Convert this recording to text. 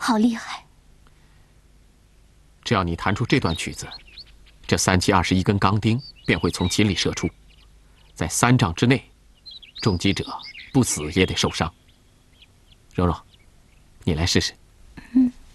好厉害！ 只要你弹出这段曲子，这3七21根钢钉便会从琴里射出，在3丈之内，重击者不死也得受伤。柔柔，你来试试。